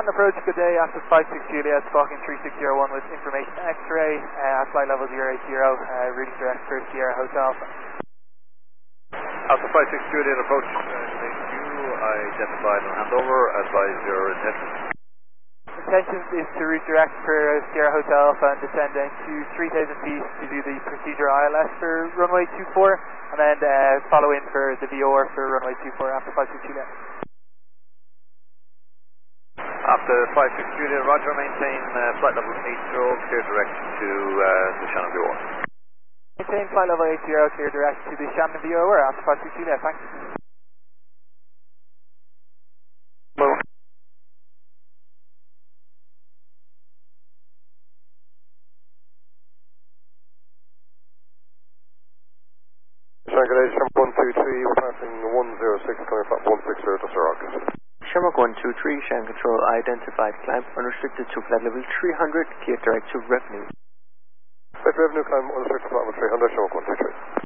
Shannon approach, good day, after 56 Juliet, Falcon 3601 with information X-ray, flight level 080, routing direct for Sierra Hotel. After 56 Juliet approach, thank you, identified and handover, advise your intention. Intention is to route direct for Sierra Hotel and descend down to 3,000 feet to do the procedure ILS for runway 24, and then follow in for the VOR for runway 24 after 56 Juliet. After 56 Juliet, roger, maintain flight level 80, clear direct to the Shannon VOR. Maintain flight level 80, clear direct to the Shannon VOR after 56 Juliet, thanks. Hello. Triangulation 123, we're passing 106, coming from 160 to Sir August. Shamrock 123, Shannon Control, identified climb, unrestricted to flight level 300, clear direct to revenue. Flight revenue climb, unrestricted flight level 300, Shamrock 123.